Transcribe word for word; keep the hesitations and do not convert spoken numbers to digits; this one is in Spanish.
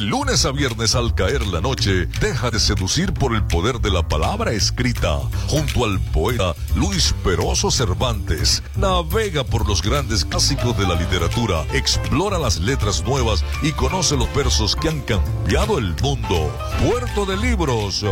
De lunes a viernes al caer la noche, déjate seducir por el poder de la palabra escrita. Junto al poeta Luis Peroso Cervantes, navega por los grandes clásicos de la literatura, explora las letras nuevas y conoce los versos que han cambiado el mundo. Puerto de Libros,